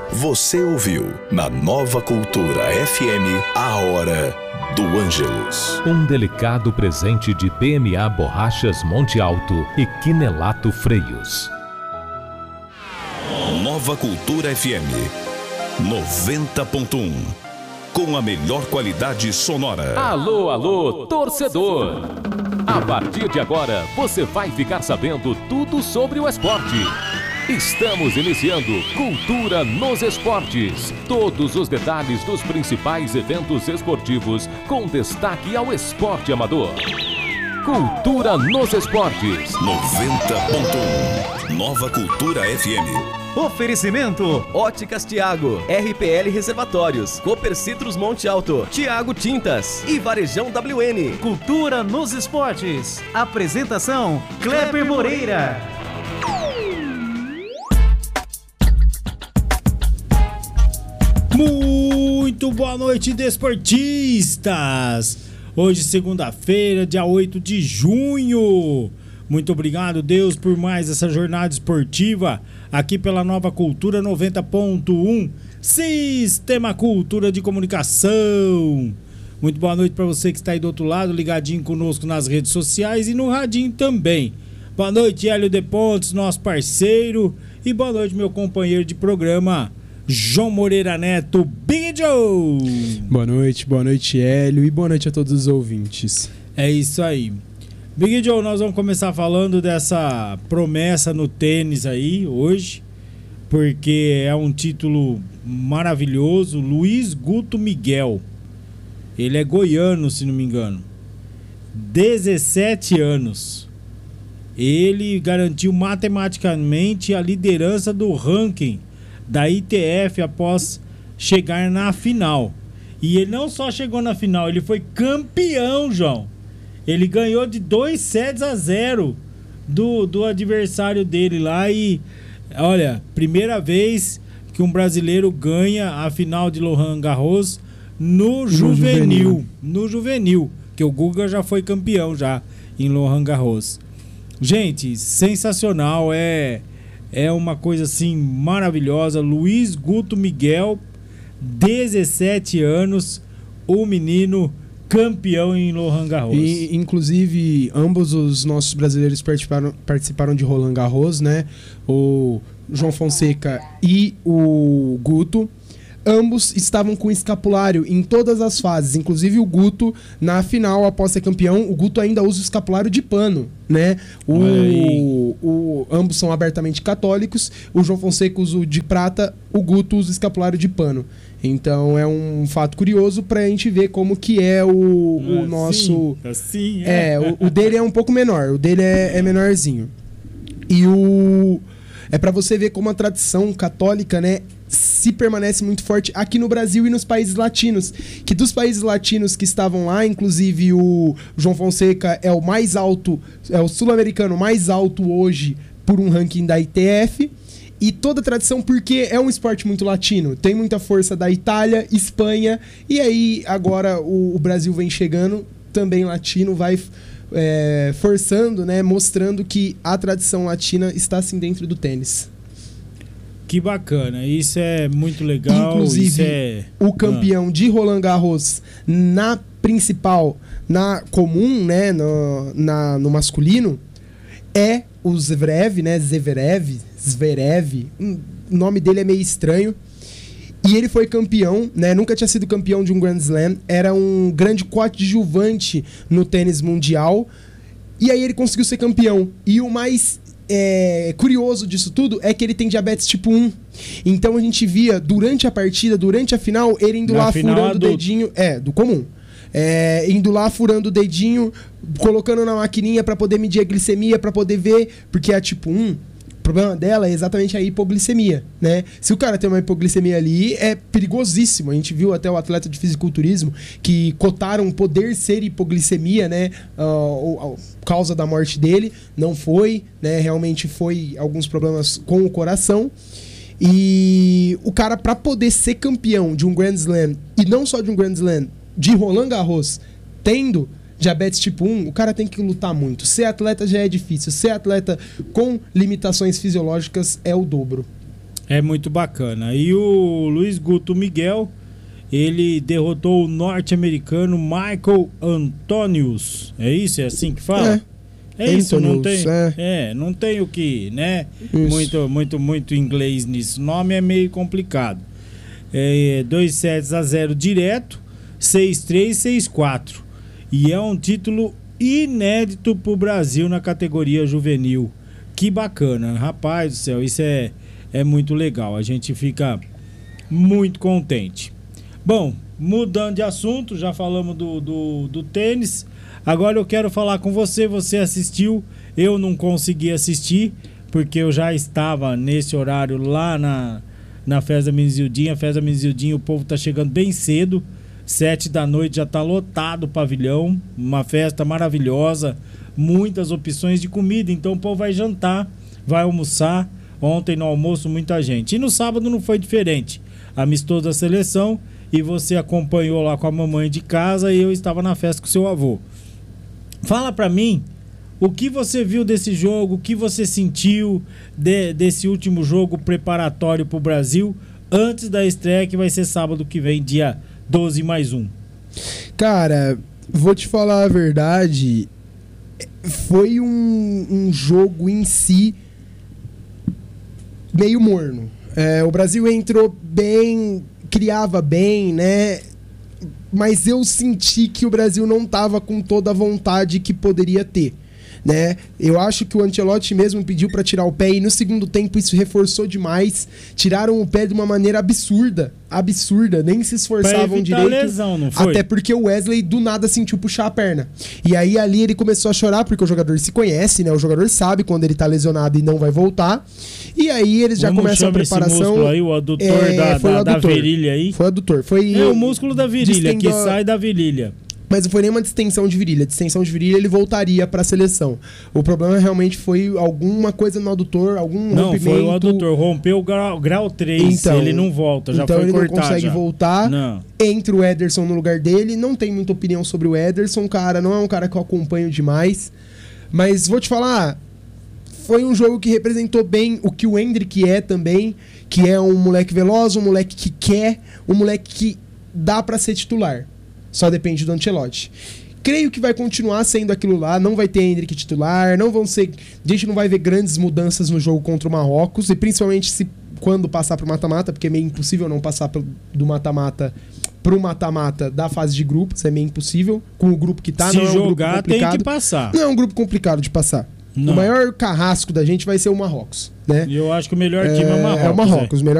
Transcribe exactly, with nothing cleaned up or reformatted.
Você ouviu na Nova Cultura F M a Hora do Ângelus. Um delicado presente de P M A Borrachas Monte Alto e Quinelato Freios. Nova Cultura F M noventa ponto um, com a melhor qualidade sonora. Alô, alô, torcedor! A partir de agora, você vai ficar sabendo tudo sobre o esporte. Estamos iniciando Cultura nos Esportes. Todos os detalhes dos principais eventos esportivos, com destaque ao esporte amador. Cultura nos Esportes. noventa ponto um. Nova Cultura F M. Oferecimento: Óticas Tiago, R P L Reservatórios, Cooper Citrus Monte Alto, Tiago Tintas e Varejão W N. Cultura nos Esportes. Apresentação: Kleber Moreira. Muito boa noite, desportistas! Hoje, segunda-feira, dia oito de junho. Muito obrigado, Deus, por mais essa jornada esportiva aqui pela Nova Cultura noventa ponto um, Sistema Cultura de Comunicação. Muito boa noite para você que está aí do outro lado, ligadinho conosco nas redes sociais e no radinho também. Boa noite, Hélio de Pontes, nosso parceiro. E boa noite, meu companheiro de programa, João Moreira Neto, Big Joe. Boa noite, boa noite, Hélio, e boa noite a todos os ouvintes. É isso aí. Big Joe, nós vamos começar falando dessa promessa no tênis aí, hoje, porque é um título maravilhoso. Luiz Guto Miguel, ele é goiano, se não me engano, dezessete anos. Ele garantiu matematicamente a liderança do ranking da I T F após chegar na final. E ele não só chegou na final, ele foi campeão, João. Ele ganhou de dois sets a zero do, do adversário dele lá. E olha, primeira vez que um brasileiro ganha a final de Roland Garros no, no juvenil, juvenil. No juvenil, que o Guga já foi campeão já em Roland Garros. Gente, sensacional, é... É uma coisa assim maravilhosa. Luiz Guto Miguel, dezessete anos, o menino campeão em Roland Garros. E, inclusive, ambos os nossos brasileiros participaram, participaram de Roland Garros, né? O João Fonseca e o Guto. Ambos estavam com escapulário em todas as fases, inclusive o Guto, na final, após ser campeão, o Guto ainda usa o escapulário de pano, né? O, o, ambos são abertamente católicos, o João Fonseca usa o de prata, o Guto usa o escapulário de pano. Então é um fato curioso pra gente ver como que é o, o assim, nosso... Assim, é. é o, o dele é um pouco menor, o dele é, é menorzinho. E o... É pra você ver como a tradição católica, né, se permanece muito forte aqui no Brasil e nos países latinos. Que dos países latinos que estavam lá, inclusive o João Fonseca é o mais alto, é o sul-americano mais alto hoje por um ranking da I T F. E toda a tradição, porque é um esporte muito latino. Tem muita força da Itália, Espanha, e aí agora o, o Brasil vem chegando, também latino, vai... É, forçando, né, mostrando que a tradição latina está assim dentro do tênis. Que bacana, isso é muito legal. Inclusive, isso é... o campeão ah. de Roland Garros na principal, na comum, né, no, na, no masculino, é o Zverev, né, Zverev, Zverev, o nome dele é meio estranho. E ele foi campeão, né? Nunca tinha sido campeão de um Grand Slam. Era um grande coadjuvante no tênis mundial. E aí ele conseguiu ser campeão. E o mais é, curioso disso tudo é que ele tem diabetes tipo um. Então a gente via durante a partida, durante a final, ele indo Na lá final, furando adulto. o dedinho. É, do comum. É, indo lá furando o dedinho, colocando na maquininha pra poder medir a glicemia, pra poder ver, porque a tipo um... O problema dela é exatamente a hipoglicemia, né? Se o cara tem uma hipoglicemia ali, é perigosíssimo. A gente viu até o atleta de fisiculturismo que cotaram poder ser hipoglicemia, né? Uh, a causa da morte dele não foi, né? Realmente foi alguns problemas com o coração. E o cara, para poder ser campeão de um Grand Slam, e não só de um Grand Slam, de Roland Garros, tendo diabetes tipo um, o cara tem que lutar muito. Ser atleta já é difícil. Ser atleta com limitações fisiológicas é o dobro. É muito bacana. E o Luiz Guto Miguel, ele derrotou o norte-americano Michael Antonius. É isso? É assim que fala? É, é isso, não tem, é. é, não tem o que, né? Muito, muito, muito inglês nisso. O nome é meio complicado. É, dois sets a zero direto, seis três, seis quatro. E é um título inédito pro Brasil na categoria juvenil. Que bacana, rapaz do céu, isso é, é muito legal. A gente fica muito contente. Bom, mudando de assunto, já falamos do, do, do tênis. Agora eu quero falar com você. Você assistiu, eu não consegui assistir, porque eu já estava nesse horário lá na, na Festa Minizildinha. A Festa Minizildinha, o povo tá chegando bem cedo. Sete da noite já tá lotado o pavilhão. Uma festa maravilhosa, muitas opções de comida. Então o povo vai jantar, vai almoçar. Ontem no almoço muita gente. E no sábado não foi diferente. Amistoso da seleção, e você acompanhou lá com a mamãe de casa, e eu estava na festa com o seu avô. Fala pra mim, o que você viu desse jogo, o que você sentiu de, desse último jogo preparatório pro Brasil, antes da estreia, que vai ser sábado que vem, dia doze mais um. Cara, vou te falar a verdade, foi um, um jogo em si meio morno. É, o Brasil entrou bem, criava bem, né? Mas eu senti que o Brasil não estava com toda a vontade que poderia ter, né? Eu acho que o Ancelotti mesmo pediu para tirar o pé, e no segundo tempo isso reforçou demais. Tiraram o pé de uma maneira absurda, absurda, nem se esforçavam direito. Lesão, não foi? Até porque o Wesley do nada sentiu puxar a perna. E aí ali ele começou a chorar, porque o jogador se conhece, né? O jogador sabe quando ele tá lesionado e não vai voltar. E aí eles já Como começam a preparação. Esse músculo aí, o adutor é, da, foi da, o adutor. da virilha aí. Foi o adutor. Foi é o músculo da virilha, distendou... que sai da virilha. Mas não foi nem uma distensão de virilha. Distensão de virilha ele voltaria para a seleção. O problema realmente foi alguma coisa no adutor, algum não, rompimento. Não, foi o adutor. Rompeu o grau, grau três. Então, ele não volta, já então foi ele cortado. Não consegue já. voltar. Não. Entra o Ederson no lugar dele. Não tem muita opinião sobre o Ederson, cara. Não é um cara que eu acompanho demais. Mas vou te falar... Foi um jogo que representou bem o que o Endrick é também, que é um moleque veloz, um moleque que quer, um moleque que dá pra ser titular. Só depende do Ancelotti. Creio que vai continuar sendo aquilo lá, não vai ter Endrick titular, não vão ser, a gente não vai ver grandes mudanças no jogo contra o Marrocos, e principalmente se quando passar pro mata-mata, porque é meio impossível não passar pro, do mata-mata pro mata-mata da fase de grupos, é meio impossível, com o grupo que tá, se não é um jogar, grupo complicado. Tem que passar. Não é um grupo complicado de passar. Não. O maior carrasco da gente vai ser o Marrocos, né? E eu acho que o melhor time é o Marrocos. É o Marrocos, o melhor